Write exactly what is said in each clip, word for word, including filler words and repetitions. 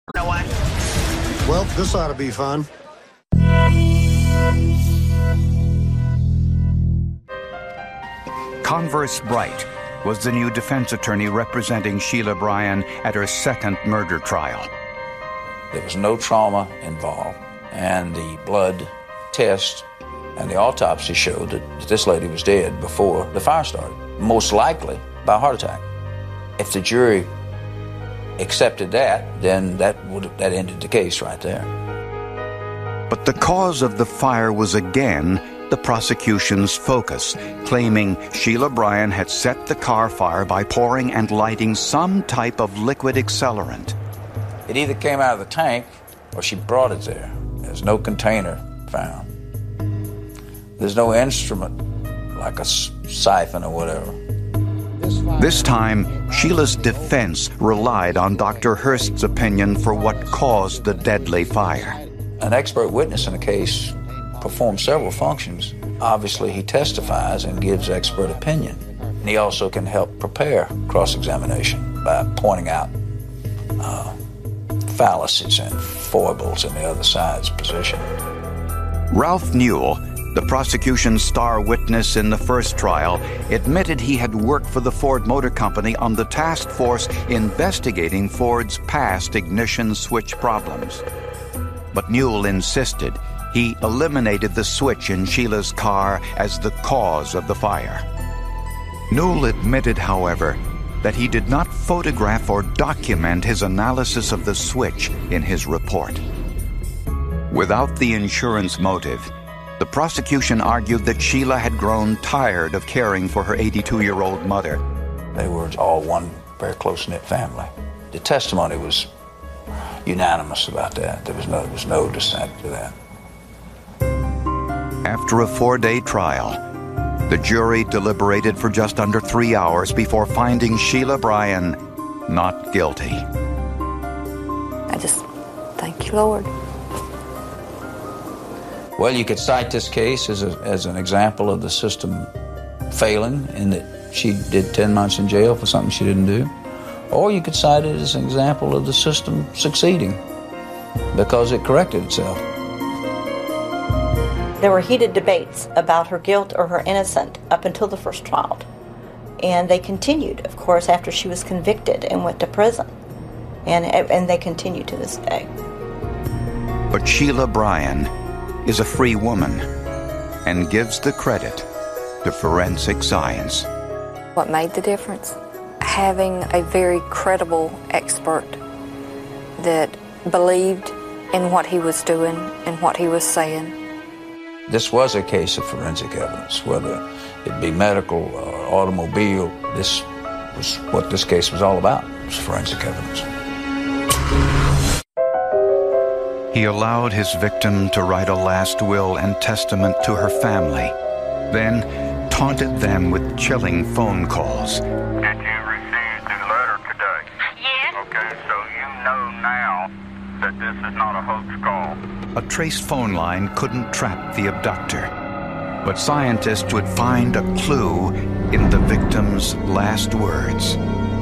No way. Well, this ought to be fun. Converse Bright was the new defense attorney representing Sheila Bryan at her second murder trial. There was no trauma involved, and the blood test and the autopsy showed that this lady was dead before the fire started, most likely by a heart attack. If the jury accepted that, then that would that ended the case right there. But the cause of the fire was again the prosecution's focus, claiming Sheila Bryan had set the car fire by pouring and lighting some type of liquid accelerant. It either came out of the tank or she brought it there. There's no container found. There's no instrument like a siphon or whatever. This time, Sheila's defense relied on Doctor Hurst's opinion for what caused the deadly fire. An expert witness in a case performs several functions. Obviously, he testifies and gives expert opinion. And he also can help prepare cross-examination by pointing out uh, fallacies and foibles in the other side's position. Ralph Newell, the prosecution's star witness in the first trial, admitted he had worked for the Ford Motor Company on the task force investigating Ford's past ignition switch problems. But Newell insisted he eliminated the switch in Sheila's car as the cause of the fire. Newell admitted, however, that he did not photograph or document his analysis of the switch in his report. Without the insurance motive, the prosecution argued that Sheila had grown tired of caring for her eighty-two-year-old mother. They were all one very close-knit family. The testimony was unanimous about that. There was no, there was no dissent to that. After a four-day trial, the jury deliberated for just under three hours before finding Sheila Bryan not guilty. I just thank you, Lord. Well, you could cite this case as, a, as an example of the system failing in that she did ten months in jail for something she didn't do. Or you could cite it as an example of the system succeeding because it corrected itself. There were heated debates about her guilt or her innocence up until the first trial. And they continued, of course, after she was convicted and went to prison. And, and they continue to this day. But Sheila Bryan is a free woman and gives the credit to forensic science. What made the difference? Having a very credible expert that believed in what he was doing and what he was saying. This was a case of forensic evidence, whether it be medical or automobile. This was what this case was all about, was forensic evidence. He allowed his victim to write a last will and testament to her family, then taunted them with chilling phone calls. Did you receive the letter today? Yes. Okay, so you know now that this is not a hoax call. A traced phone line couldn't trap the abductor, but scientists would find a clue in the victim's last words.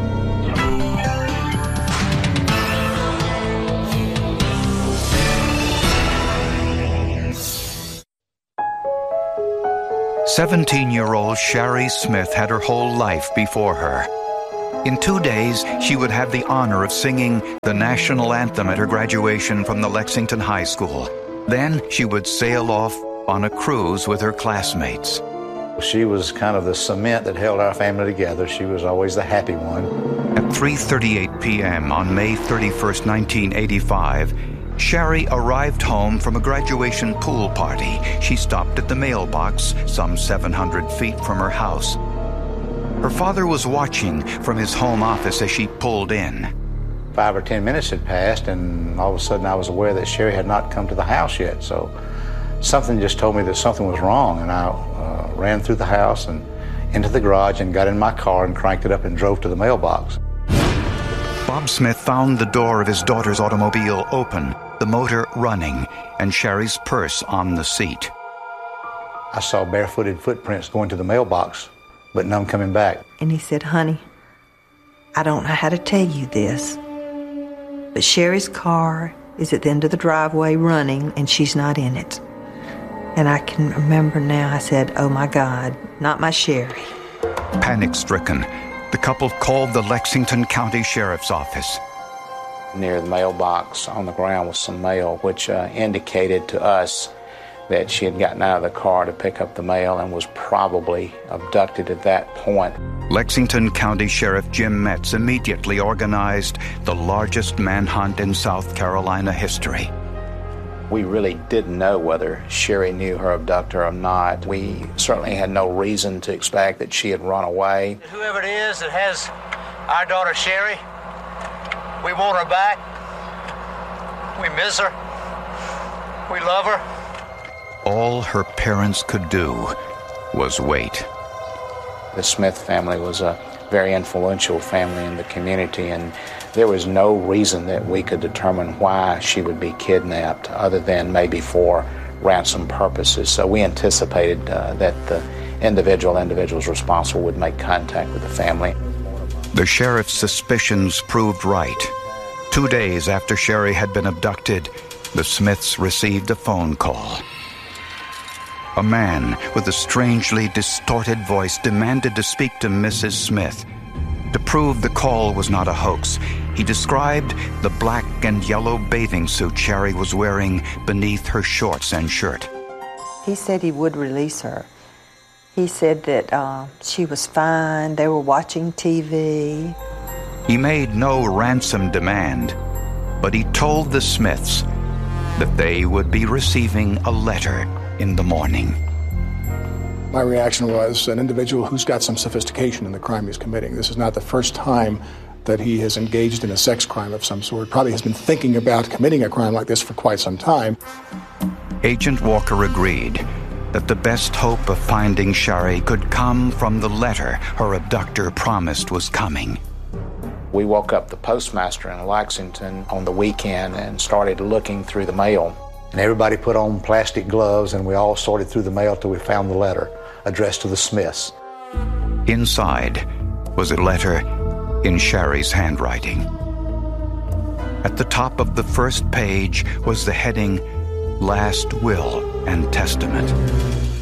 Seventeen-year-old Sherry Smith had her whole life before her. In two days, she would have the honor of singing the national anthem at her graduation from the Lexington High School. Then she would sail off on a cruise with her classmates. She was kind of the cement that held our family together. She was always the happy one. At three thirty-eight p.m. on May thirty-first, nineteen eighty-five, Sherry arrived home from a graduation pool party. She stopped at the mailbox some seven hundred feet from her house. Her father was watching from his home office as she pulled in. Five or ten minutes had passed, and all of a sudden I was aware that Sherry had not come to the house yet. So something just told me that something was wrong, and I uh, ran through the house and into the garage and got in my car and cranked it up and drove to the mailbox. Bob Smith found the door of his daughter's automobile open, the motor running, and Sherry's purse on the seat. I saw barefooted footprints going to the mailbox, but none coming back. And he said, "Honey, I don't know how to tell you this, But Sherry's car is at the end of the driveway running, and she's not in it. And I can remember now, I said, oh my God, not my Sherry. Panic-stricken, the couple called the Lexington County Sheriff's Office. Near the mailbox on the ground was some mail, which uh, indicated to us that she had gotten out of the car to pick up the mail and was probably abducted at that point. Lexington County Sheriff Jim Metz immediately organized the largest manhunt in South Carolina history. We really didn't know whether Sherry knew her abductor or not. We certainly had no reason to expect that she had run away. Whoever it is that has our daughter Sherry, we want her back. We miss her. We love her. All her parents could do was wait. The Smith family was a very influential family in the community, and there was no reason that we could determine why she would be kidnapped other than maybe for ransom purposes. So we anticipated uh, that the individual individuals responsible would make contact with the family. The sheriff's suspicions proved right. Two days after Sherry had been abducted, the Smiths received a phone call. A man with a strangely distorted voice demanded to speak to Missus Smith. To prove the call was not a hoax, he described the black and yellow bathing suit Sherry was wearing beneath her shorts and shirt. He said he would release her. He said that uh, she was fine, they were watching T V. He made no ransom demand, but he told the Smiths that they would be receiving a letter in the morning. My reaction was an individual who's got some sophistication in the crime he's committing. This is not the first time that he has engaged in a sex crime of some sort. Probably has been thinking about committing a crime like this for quite some time. Agent Walker agreed that the best hope of finding Sherry could come from the letter her abductor promised was coming. We woke up the postmaster in Lexington on the weekend and started looking through the mail. And everybody put on plastic gloves, and we all sorted through the mail till we found the letter addressed to the Smiths. Inside was a letter in Sherry's handwriting. At the top of the first page was the heading, Last Will and Testament.